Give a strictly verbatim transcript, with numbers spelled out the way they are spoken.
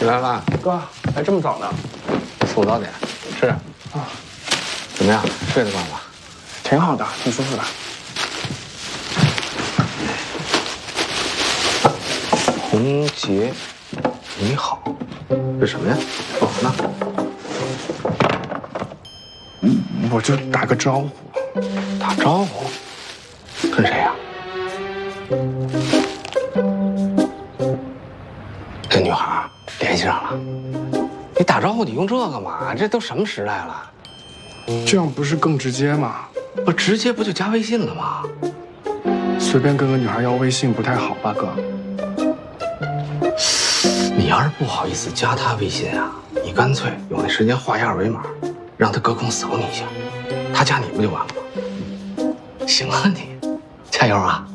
起来了， 哥，还这么早呢？ 送早点，吃。啊，怎么样？睡得惯吧？ 挺好的，挺舒服的。 红杰，你好，这什么呀？干嘛呢？ 嗯，我就打个招呼。 打招呼？跟谁呀？跟女孩联系上了。你打招呼你用这干嘛？这都什么时代了？ 这样不是更直接吗？ 不直接不就加微信了吗？ 随便跟个女孩要微信不太好吧，哥？ 你要是不好意思加她微信啊，你干脆有那时间画一二维码，让她隔空扫你一下，她加你不就完了吗？行啊你，加油啊！